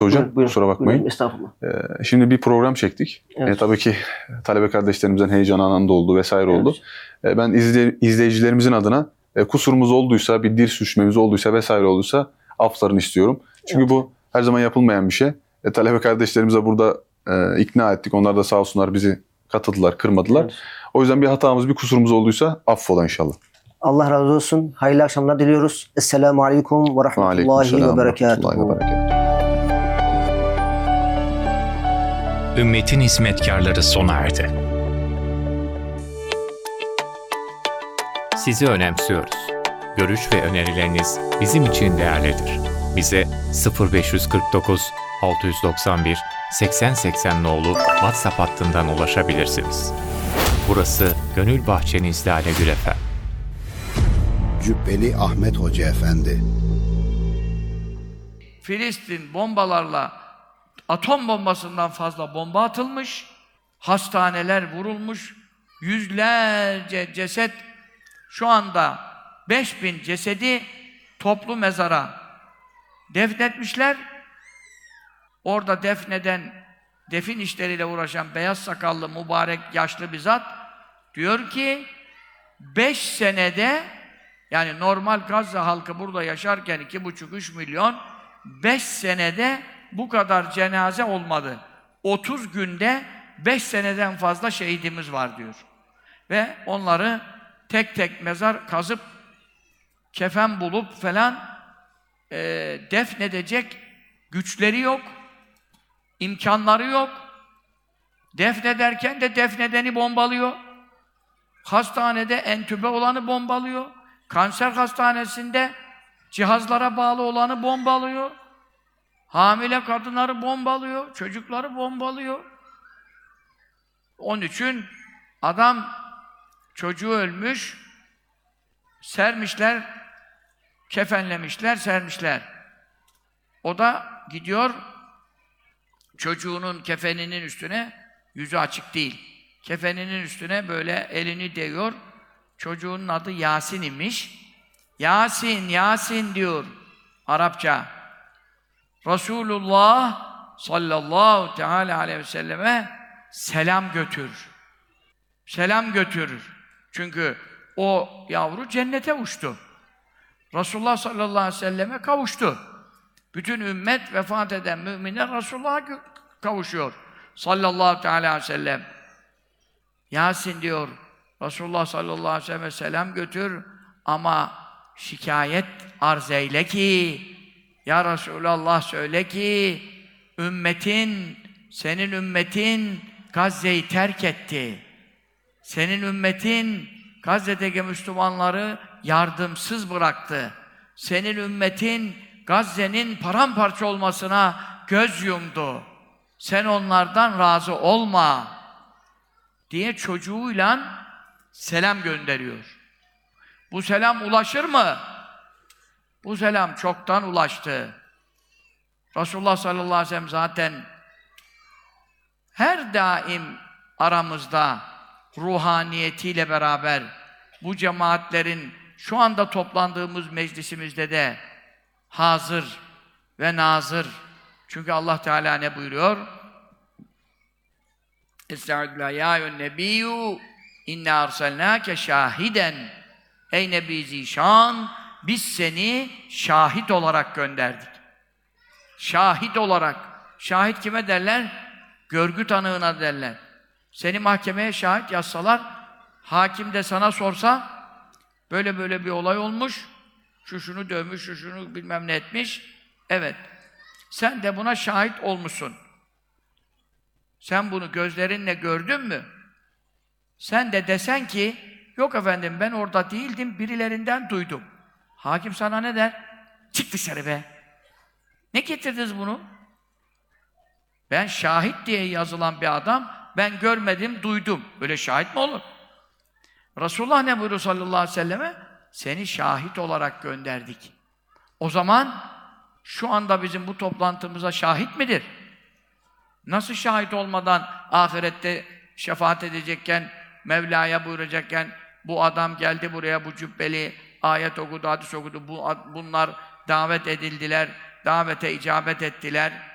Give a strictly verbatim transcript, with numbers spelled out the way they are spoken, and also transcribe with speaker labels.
Speaker 1: Hocam
Speaker 2: Buyurun, buyurun,
Speaker 1: kusura bakmayın.
Speaker 2: Buyurun, estağfurullah.
Speaker 1: Ee, şimdi bir program çektik.
Speaker 2: Evet.
Speaker 1: E, tabii ki talebe kardeşlerimizden heyecan anında oldu vesaire
Speaker 2: Evet.
Speaker 1: oldu. E, ben izle, izleyicilerimizin adına e, kusurumuz olduysa, bir dil sürçmemiz olduysa vesaire olduysa aflarını istiyorum. Çünkü
Speaker 2: Evet.
Speaker 1: bu her zaman yapılmayan bir şey. E, talebe kardeşlerimize burada e, ikna ettik. Onlar da sağ olsunlar bizi katıldılar, kırmadılar.
Speaker 2: Evet.
Speaker 1: O yüzden bir hatamız, bir kusurumuz olduysa affola inşallah.
Speaker 2: Allah razı olsun. Hayırlı akşamlar diliyoruz. Esselamu Aleyküm ve Rahmetullahi
Speaker 1: Aleykümselam
Speaker 2: ve
Speaker 1: ve rahmetullahi ve
Speaker 2: Berekatuhu.
Speaker 1: berekatuhu.
Speaker 3: Ümmetin hizmetkarları sona erdi. Sizi önemsiyoruz. Görüş ve önerileriniz bizim için değerlidir. Bize sıfır beş kırk dokuz altı doksan bir seksen seksen nolu WhatsApp hattından ulaşabilirsiniz. Burası Gönül Bahçeniz Lale Gül Efem.
Speaker 4: Cübbeli Ahmet Hoca Efendi.
Speaker 5: Filistin bombalarla, atom bombasından fazla bomba atılmış, hastaneler vurulmuş, yüzlerce ceset, şu anda beş bin cesedi toplu mezara defnetmişler. Orada defneden, defin işleriyle uğraşan beyaz sakallı, mübarek, yaşlı bir zat diyor ki, beş senede, yani normal Gazze halkı burada yaşarken iki buçuk üç milyon, beş senede bu kadar cenaze olmadı. otuz günde beş seneden fazla şehidimiz var diyor. Ve onları tek tek mezar kazıp, kefen bulup falan e, defnedecek güçleri yok, imkanları yok. Defnederken de defnedeni bombalıyor. Hastanede entübe olanı bombalıyor. Kanser hastanesinde cihazlara bağlı olanı bombalıyor. Hamile kadınları bombalıyor, çocukları bombalıyor. Onun için adam çocuğu ölmüş, sermişler, kefenlemişler, sermişler. O da gidiyor, çocuğunun kefeninin üstüne, yüzü açık değil, kefeninin üstüne böyle elini değiyor. Çocuğun adı Yasin imiş. Yasin, Yasin diyor Arapça. Resulullah sallallahu teala aleyhi ve selleme selam götürür. Selam götürür. Çünkü o yavru cennete uçtu. Resulullah sallallahu aleyhi ve selleme kavuştu. Bütün ümmet vefat eden müminler Resulullah'a kavuşuyor. Sallallahu teala aleyhi ve sellem. Yasin diyor, Resulullah sallallahu aleyhi ve selleme selam götür ama şikayet arz eyle ki, ya Resulallah söyle ki, ümmetin, senin ümmetin Gazze'yi terk etti. Senin ümmetin Gazze'deki Müslümanları yardımsız bıraktı. Senin ümmetin Gazze'nin paramparça olmasına göz yumdu. Sen onlardan razı olma diye çocuğuyla selam gönderiyor. Bu selam ulaşır mı? Bu selam çoktan ulaştı. Resulullah sallallahu aleyhi ve sellem zaten her daim aramızda ruhaniyetiyle beraber bu cemaatlerin şu anda toplandığımız meclisimizde de hazır ve nazır. Çünkü Allah Teala ne buyuruyor? Estağfirullah ya eyyühen nebiyyü inna arsalnâke şahiden. Ey Nebi Zişan, biz seni şahit olarak gönderdik. Şahit olarak. Şahit kime derler? Görgü tanığına derler. Seni mahkemeye şahit yazsalar, hakim de sana sorsa, böyle böyle bir olay olmuş, şu şunu dövmüş, şu şunu bilmem ne etmiş. Evet. Sen de buna şahit olmuşsun. Sen bunu gözlerinle gördün mü? Sen de desen ki, yok efendim ben orada değildim, birilerinden duydum. Hakim sana ne der? Çık dışarı be! Ne getirdiniz bunu? Ben şahit diye yazılan bir adam, ben görmedim, duydum. Öyle şahit mi olur? Resulullah ne buyuruyor sallallahu aleyhi ve selleme? Seni şahit olarak gönderdik. O zaman şu anda bizim bu toplantımıza şahit midir? Nasıl şahit olmadan ahirette şefaat edecekken, Mevla'ya buyuracakken, bu adam geldi buraya, bu cübbeli, ayet okudu, hadis okudu, bu, bunlar davet edildiler, davete icabet ettiler.